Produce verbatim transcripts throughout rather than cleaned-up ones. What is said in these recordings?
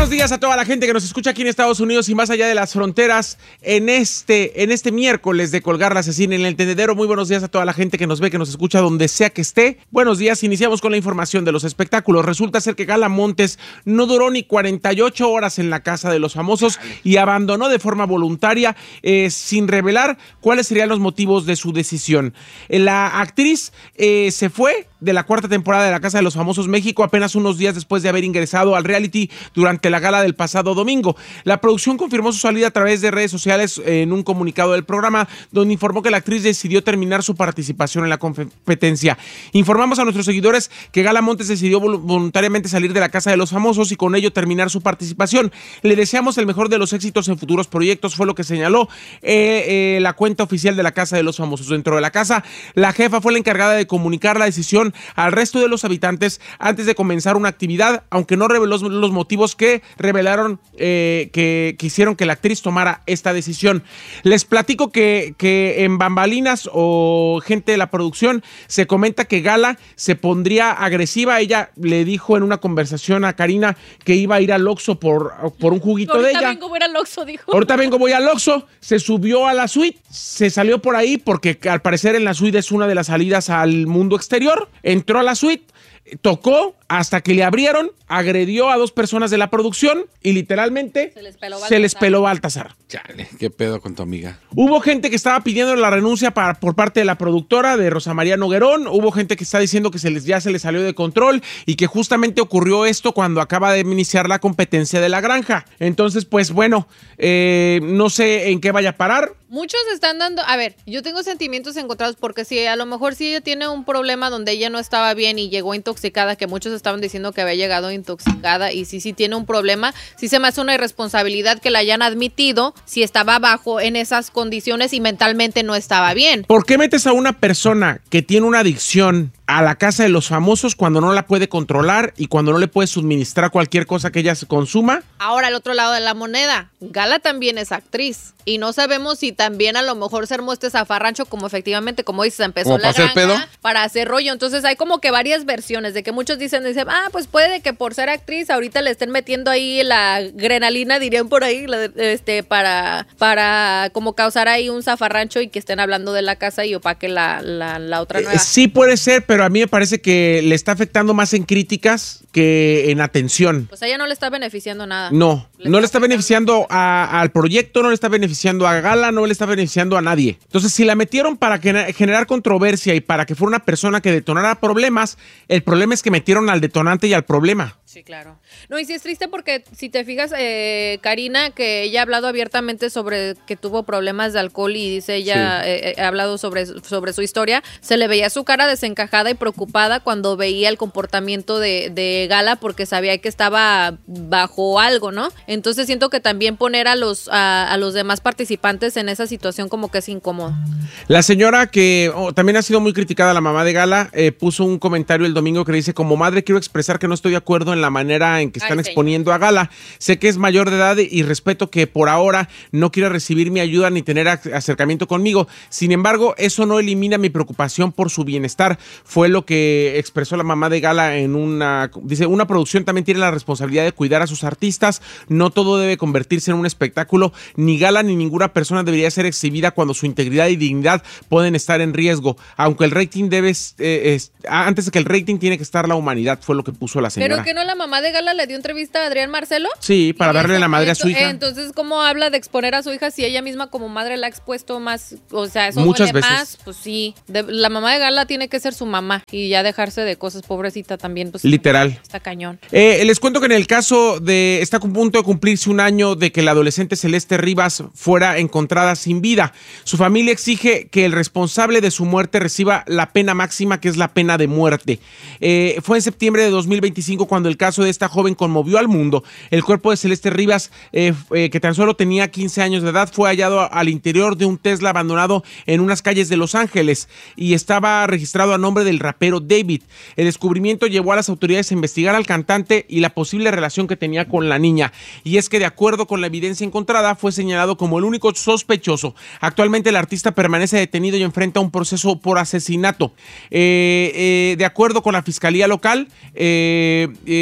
Buenos días a toda la gente que nos escucha aquí en Estados Unidos y más allá de las fronteras en este, en este miércoles de Colgar la Asesina en el Tendedero. Muy buenos días a toda la gente que nos ve, que nos escucha donde sea que esté. Buenos días, iniciamos con la información de los espectáculos. Resulta ser que Gala Montes no duró ni cuarenta y ocho horas en la casa de los famosos y abandonó de forma voluntaria eh, sin revelar cuáles serían los motivos de su decisión. La actriz eh, se fue de la cuarta temporada de La Casa de los Famosos México apenas unos días después de haber ingresado al reality durante la gala del pasado domingo. La producción confirmó su salida a través de redes sociales en un comunicado del programa, donde informó que la actriz decidió terminar su participación en la competencia. Informamos a nuestros seguidores que Gala Montes decidió voluntariamente salir de La Casa de los Famosos y con ello terminar su participación. Le deseamos el mejor de los éxitos en futuros proyectos, fue lo que señaló eh, eh, la cuenta oficial de La Casa de los Famosos. Dentro de la casa, la jefa fue la encargada de comunicar la decisión al resto de los habitantes antes de comenzar una actividad, aunque no reveló los motivos que revelaron eh, que, que hicieron que la actriz tomara esta decisión. Les platico que, que en bambalinas o gente de la producción se comenta que Gala se pondría agresiva. Ella le dijo en una conversación a Karina que iba a ir al Oxxo por, por un juguito Ahorita de ella. vengo, voy al Oxxo, dijo. Ahorita vengo, voy al Oxxo. Se subió a la suite, se salió por ahí porque al parecer en la suite es una de las salidas al mundo exterior. Entró a la suite, tocó hasta que le abrieron, agredió a dos personas de la producción y literalmente se les peló se les peló Baltasar. Chale, qué pedo con tu amiga. Hubo gente que estaba pidiendo la renuncia para, por parte de la productora, de Rosa María Noguerón. Hubo gente que está diciendo que se les, ya se les salió de control y que justamente ocurrió esto cuando acaba de iniciar la competencia de La Granja. Entonces, pues bueno, eh, no sé en qué vaya a parar. Muchos están dando, a ver, yo tengo sentimientos encontrados porque si a lo mejor si ella tiene un problema donde ella no estaba bien y llegó intoxicada, que muchos estaban diciendo que había llegado intoxicada y si sí tiene un problema, sí se me hace una irresponsabilidad que la hayan admitido si estaba bajo en esas condiciones y mentalmente no estaba bien. ¿Por qué metes a una persona que tiene una adicción a la casa de los famosos cuando no la puede controlar y cuando no le puede suministrar cualquier cosa que ella se consuma? Ahora, al otro lado de la moneda, Gala también es actriz y no sabemos si también a lo mejor se armó este zafarrancho como efectivamente, como dices, empezó La para Granja hacer pedo, para hacer rollo. Entonces hay como que varias versiones de que muchos dicen, dicen, ah, pues puede que por ser actriz ahorita le estén metiendo ahí la adrenalina, dirían por ahí, la, este, para, para como causar ahí un zafarrancho y que estén hablando de la casa y opaque la, la, la otra nueva. Eh, sí puede ser, pero a mí me parece que le está afectando más en críticas que en atención. Pues a ella no le está beneficiando nada. No, le no le está afectando. beneficiando a, al proyecto, no le está beneficiando a Gala, no le está beneficiando a nadie. Entonces, si la metieron para que, generar controversia y para que fuera una persona que detonara problemas, el problema es que metieron al detonante y al problema. Sí, claro. No, y sí es triste porque si te fijas, eh, Karina, que ella ha hablado abiertamente sobre que tuvo problemas de alcohol y dice ella, sí. eh, ha hablado sobre, sobre su historia, se le veía su cara desencajada y preocupada cuando veía el comportamiento de, de Gala porque sabía que estaba bajo algo, ¿no? Entonces siento que también poner a los, a, a los demás participantes en esa situación como que es incómodo. La señora que oh, también ha sido muy criticada, la mamá de Gala, eh, puso un comentario el domingo que dice: como madre quiero expresar que no estoy de acuerdo en la manera en que están Ay, exponiendo a Gala. Sé que es mayor de edad y respeto que por ahora no quiere recibir mi ayuda ni tener acercamiento conmigo. Sin embargo, eso no elimina mi preocupación por su bienestar. Fue lo que expresó la mamá de Gala en una... Dice, una producción también tiene la responsabilidad de cuidar a sus artistas. No todo debe convertirse en un espectáculo. Ni Gala ni ninguna persona debería ser exhibida cuando su integridad y dignidad pueden estar en riesgo. Aunque el rating debe... Eh, es, antes de que el rating tiene que estar la humanidad, fue lo que puso la señora. Pero que no la mamá de Gala le dio entrevista a Adrián Marcelo. Sí, para darle la madre a su hija. Entonces, ¿cómo habla de exponer a su hija si ella misma como madre la ha expuesto más? O sea, eso muchas duele veces. Más, pues sí. De, la mamá de Gala tiene que ser su mamá y ya dejarse de cosas, pobrecita también. Pues, literal. Está cañón. Eh, les cuento que en el caso de... Está a punto de cumplirse un año de que la adolescente Celeste Rivas fuera encontrada sin vida. Su familia exige que el responsable de su muerte reciba la pena máxima, que es la pena de muerte. Eh, fue en septiembre de dos mil veinticinco cuando el caso de esta joven conmovió al mundo. El cuerpo de Celeste Rivas, eh, eh, que tan solo tenía quince años de edad, fue hallado al interior de un Tesla abandonado en unas calles de Los Ángeles y estaba registrado a nombre del rapero David. El descubrimiento llevó a las autoridades a investigar al cantante y la posible relación que tenía con la niña. Y es que, de acuerdo con la evidencia encontrada, fue señalado como el único sospechoso. Actualmente el artista permanece detenido y enfrenta un proceso por asesinato. Eh, eh, de acuerdo con la fiscalía local, eh, eh,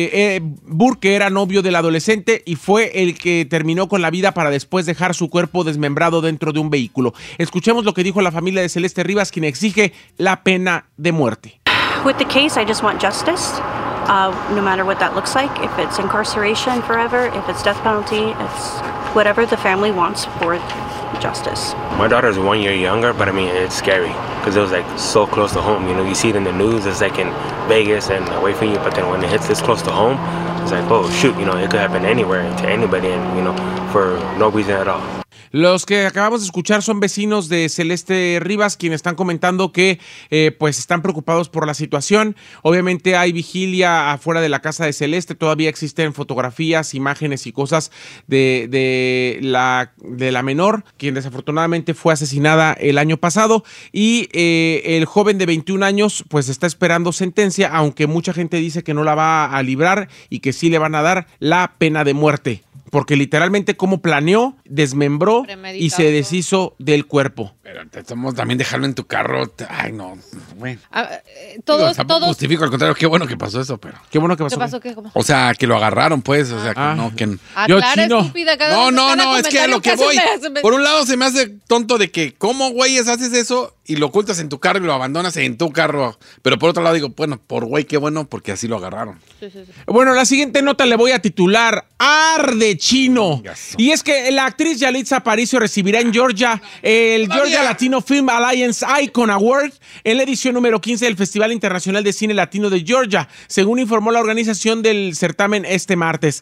Eh, eh, Burke era novio del adolescente y fue el que terminó con la vida para después dejar su cuerpo desmembrado dentro de un vehículo. Escuchemos lo que dijo la familia de Celeste Rivas, quien exige la pena de muerte. With the case, I just want justice, uh, no matter what that looks like. If it's incarceration forever, if it's death penalty, it's whatever the family wants for justice. My daughter's one year younger, but I mean, it's scary because it was like so close to home. You know, you see it in the news, it's like in Vegas and away from you, but then when it hits this close to home, it's like, oh shoot, you know, it could happen anywhere to anybody and, you know, for no reason at all. Los que acabamos de escuchar son vecinos de Celeste Rivas, quienes están comentando que eh, pues están preocupados por la situación. Obviamente hay vigilia afuera de la casa de Celeste, todavía existen fotografías, imágenes y cosas de, de, la, de la menor, quien desafortunadamente fue asesinada el año pasado, y eh, el joven de veintiún años pues está esperando sentencia, aunque mucha gente dice que no la va a librar y que sí le van a dar la pena de muerte. Porque literalmente como planeó, desmembró y se deshizo del cuerpo. Pero te estamos también dejarlo en tu carro. Ay, no. Bueno. Ah, eh, todos, Digo, todos. Justifico, al contrario, qué bueno que pasó eso, pero. Qué bueno que pasó. ¿Qué pasó? ¿Qué? ¿Cómo? O sea, que lo agarraron, pues. O sea, que Ah. no, que. Ah, Yo, claro, chino. estúpida, cada No, vez- no, cada no, es que a lo que comentario voy. se me- se me- Por un lado se me hace tonto de que, ¿cómo, güeyes, haces eso y lo ocultas en tu carro y lo abandonas en tu carro? Pero por otro lado digo, bueno, por güey, qué bueno, porque así lo agarraron. Sí, sí, sí. Bueno, la siguiente nota le voy a titular Arde Chino. Gaso. Y es que la actriz Yalitza Aparicio recibirá en Georgia el Todavía. Georgia Latino Film Alliance Icon Award en la edición número quince del Festival Internacional de Cine Latino de Georgia, según informó la organización del certamen este martes.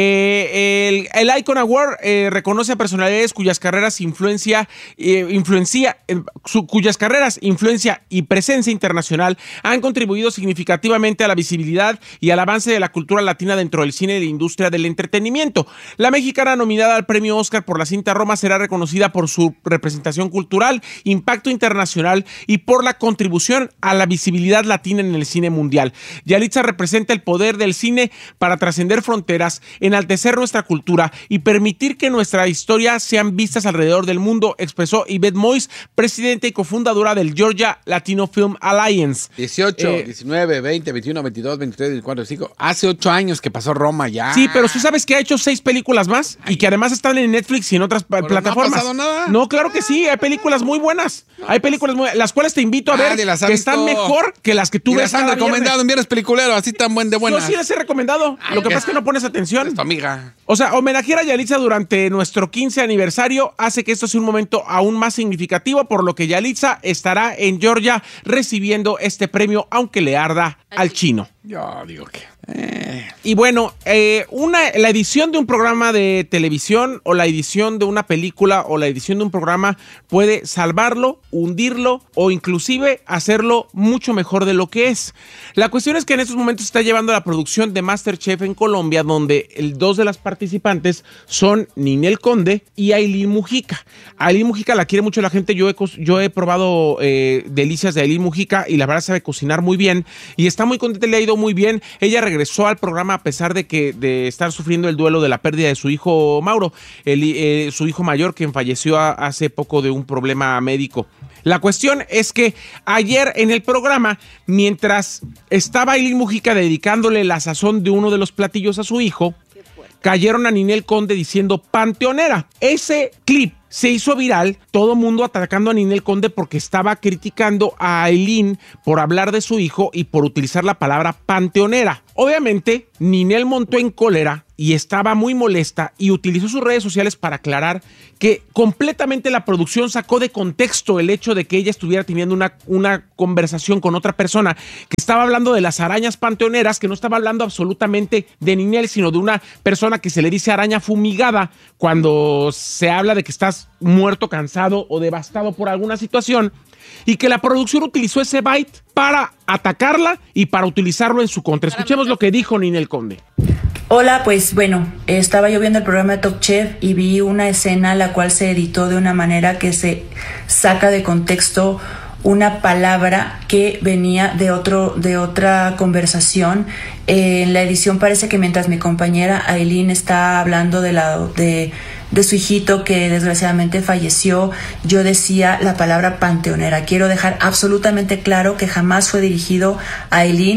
Eh, el, el Icon Award eh, reconoce a personalidades cuyas carreras influencia, eh, influencia eh, su, cuyas carreras, influencia y presencia internacional han contribuido significativamente a la visibilidad y al avance de la cultura latina dentro del cine y de la industria del entretenimiento. La mexicana nominada al premio Oscar por la cinta Roma será reconocida por su representación cultural, impacto internacional y por la contribución a la visibilidad latina en el cine mundial. Yalitza representa el poder del cine para trascender fronteras, enaltecer nuestra cultura y permitir que nuestra historia sean vistas alrededor del mundo, expresó Yvette Mois, presidenta y cofundadora del Georgia Latino Film Alliance. dieciocho, Eh, diecinueve, veinte, veintiuno, veintidós, veintitrés, veinticuatro, veinticinco. Hace ocho años que pasó Roma ya. Sí, pero tú sabes que ha hecho seis películas más y que además están en Netflix y en otras pa- Pero plataformas. no ha pasado nada. No, claro que sí, hay películas muy buenas. Hay películas muy las cuales te invito a ver, Nadie las ha que visto. están mejor que las que tú Y ves las han cada recomendado viernes. en Viernes Peliculero, así tan buen de buenas. Yo sí las he recomendado. Lo que pasa es que no pones atención. Es tu amiga. O sea, homenajear a Yalitza durante nuestro quince aniversario hace que esto sea un momento aún más significativo, por lo que Yalitza estará en Georgia recibiendo este premio, aunque le arda al chino. Yo digo que. Eh. Y bueno, eh, una, la edición de un programa de televisión o la edición de una película o la edición de un programa puede salvarlo, hundirlo o inclusive hacerlo mucho mejor de lo que es. La cuestión es que en estos momentos se está llevando la producción de MasterChef en Colombia, donde el, dos de las participantes son Ninel Conde y Ailín Mujica. Ailín Mujica la quiere mucho la gente. Yo he, yo he probado eh, delicias de Ailín Mujica y la verdad sabe cocinar muy bien y está muy contenta, le ha ido muy bien. Ella regresó al programa a pesar de que de estar sufriendo el duelo de la pérdida de su hijo Mauro, el, eh, su hijo mayor, quien falleció a, hace poco de un problema médico. La cuestión es que ayer en el programa, mientras estaba Ailín Mujica dedicándole la sazón de uno de los platillos a su hijo, cayeron a Ninel Conde diciendo panteonera. Ese clip se hizo viral, todo mundo atacando a Ninel Conde porque estaba criticando a Ailín por hablar de su hijo y por utilizar la palabra panteonera. Obviamente, Ninel montó en cólera y estaba muy molesta y utilizó sus redes sociales para aclarar que completamente la producción sacó de contexto el hecho de que ella estuviera teniendo una, una conversación con otra persona que estaba hablando de las arañas panteoneras, que no estaba hablando absolutamente de Ninel, sino de una persona que se le dice araña fumigada cuando se habla de que estás muerto, cansado o devastado por alguna situación, y que la producción utilizó ese byte para atacarla y para utilizarlo en su contra. Escuchemos lo que dijo Ninel Conde. Hola, pues bueno, estaba yo viendo el programa de Top Chef y vi una escena la cual se editó de una manera que se saca de contexto una palabra que venía de otro de otra conversación. Eh, en la edición parece que mientras mi compañera Ailín está hablando de la de de su hijito que desgraciadamente falleció, yo decía la palabra panteonera. Quiero dejar absolutamente claro que jamás fue dirigido a Ailín.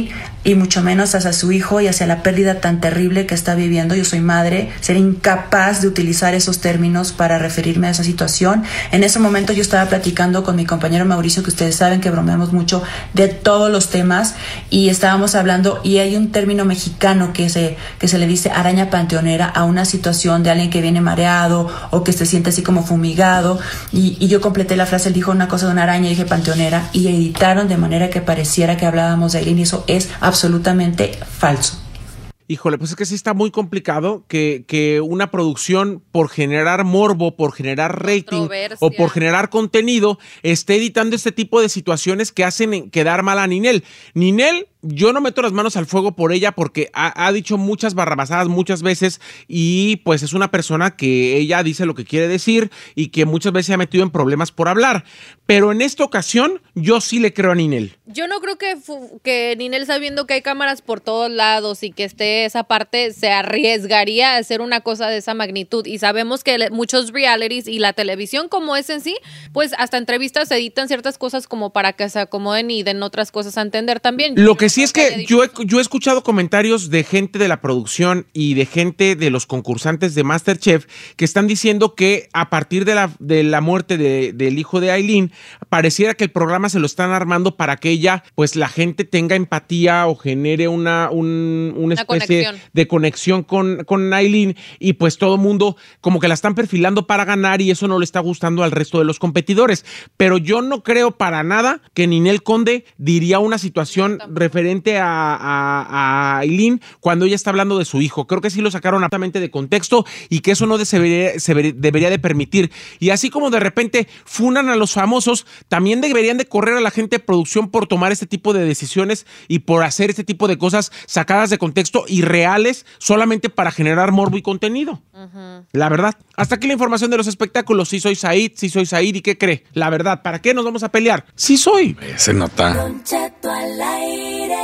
y mucho menos hacia su hijo y hacia la pérdida tan terrible que está viviendo. Yo soy madre, ser incapaz de utilizar esos términos para referirme a esa situación. En ese momento yo estaba platicando con mi compañero Mauricio, que ustedes saben que bromeamos mucho de todos los temas, y estábamos hablando, y hay un término mexicano que se, que se le dice araña panteonera a una situación de alguien que viene mareado o que se siente así como fumigado, y, y yo completé la frase, él dijo una cosa de una araña y dije panteonera, y editaron de manera que pareciera que hablábamos de Aileen, y eso es absolutamente falso. Híjole, pues es que sí está muy complicado que, que una producción, por generar morbo, por generar rating o por generar contenido, esté editando este tipo de situaciones que hacen quedar mal a Ninel. Ninel, yo no meto las manos al fuego por ella porque ha, ha dicho muchas barrabasadas muchas veces, y pues es una persona que ella dice lo que quiere decir y que muchas veces se ha metido en problemas por hablar. Pero en esta ocasión yo sí le creo a Ninel. Yo no creo que, que Ninel, sabiendo que hay cámaras por todos lados y que esté esa parte, se arriesgaría a hacer una cosa de esa magnitud. Y sabemos que muchos realities y la televisión como es en sí, pues hasta entrevistas se editan ciertas cosas como para que se acomoden y den otras cosas a entender también. Lo que sí es que yo he, yo he escuchado comentarios de gente de la producción y de gente de los concursantes de MasterChef que están diciendo que a partir de la, de la muerte de, del hijo de Aileen, pareciera que el programa se lo están armando para que ella, pues la gente tenga empatía o genere una, un, una, una especie conexión. de conexión con, con Aileen, y pues todo el mundo como que la están perfilando para ganar, y eso no le está gustando al resto de los competidores. Pero yo no creo para nada que Ninel Conde diría una situación referente a, a, a Aileen cuando ella está hablando de su hijo. Creo que sí lo sacaron absolutamente de contexto y que eso no de, se, debería, se debería de permitir. Y así como de repente funan a los famosos, también deberían de correr a la gente de producción por tomar este tipo de decisiones y por hacer este tipo de cosas sacadas de contexto y reales solamente para generar morbo y contenido. Uh-huh. La verdad. Hasta aquí la información de los espectáculos. Sí soy Said, sí soy Said. ¿Y qué cree? La verdad, ¿para qué nos vamos a pelear? Sí soy. Se nota. Don Cheto al aire.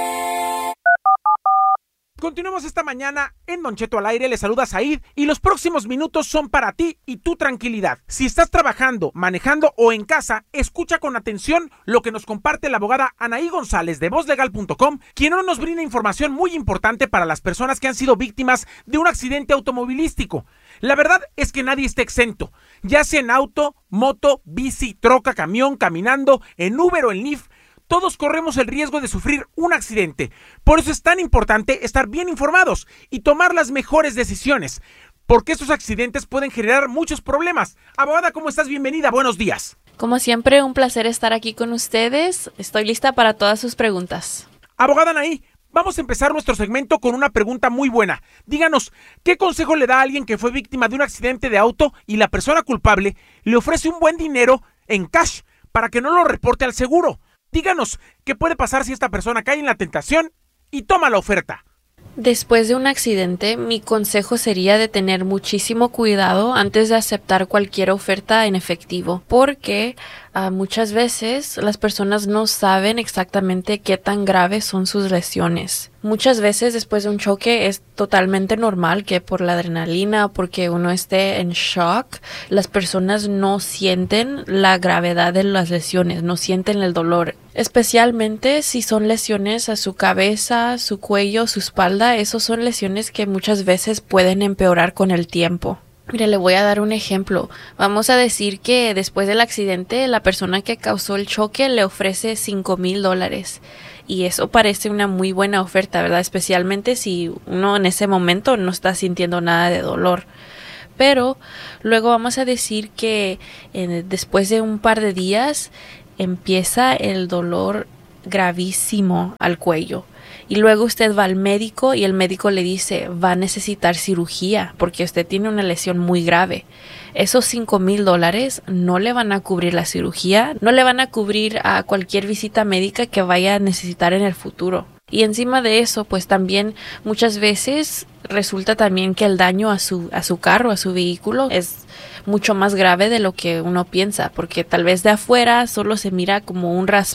Continuamos esta mañana en Don Cheto al aire. Le saluda Said y los próximos minutos son para ti y tu tranquilidad. Si estás trabajando, manejando o en casa, escucha con atención lo que nos comparte la abogada Anaí González de voz legal punto com, quien hoy nos brinda información muy importante para las personas que han sido víctimas de un accidente automovilístico. La verdad es que nadie está exento, ya sea en auto, moto, bici, troca, camión, caminando, en Uber o en Lyft. Todos corremos el riesgo de sufrir un accidente. Por eso es tan importante estar bien informados y tomar las mejores decisiones, porque estos accidentes pueden generar muchos problemas. Abogada, ¿cómo estás? Bienvenida, buenos días. Como siempre, un placer estar aquí con ustedes. Estoy lista para todas sus preguntas. Abogada Anaí, vamos a empezar nuestro segmento con una pregunta muy buena. Díganos, ¿qué consejo le da a alguien que fue víctima de un accidente de auto y la persona culpable le ofrece un buen dinero en cash para que no lo reporte al seguro? Díganos, ¿qué puede pasar si esta persona cae en la tentación y toma la oferta? Después de un accidente, mi consejo sería de tener muchísimo cuidado antes de aceptar cualquier oferta en efectivo, porque uh, muchas veces las personas no saben exactamente qué tan graves son sus lesiones. Muchas veces después de un choque es totalmente normal que por la adrenalina o porque uno esté en shock, las personas no sienten la gravedad de las lesiones, no sienten el dolor. Especialmente si son lesiones a su cabeza, su cuello, su espalda, esos son lesiones que muchas veces pueden empeorar con el tiempo. Mire, le voy a dar un ejemplo. Vamos a decir que después del accidente, la persona que causó el choque le ofrece cinco mil dólares. Y eso parece una muy buena oferta, ¿verdad? Especialmente si uno en ese momento no está sintiendo nada de dolor. Pero luego vamos a decir que eh, después de un par de días empieza el dolor gravísimo al cuello. Y luego usted va al médico y el médico le dice, va a necesitar cirugía porque usted tiene una lesión muy grave. Esos cinco mil dólares no le van a cubrir la cirugía, no le van a cubrir a cualquier visita médica que vaya a necesitar en el futuro. Y encima de eso, pues también muchas veces resulta también que el daño a su, a su carro, a su vehículo, es mucho más grave de lo que uno piensa, porque tal vez de afuera solo se mira como un ras-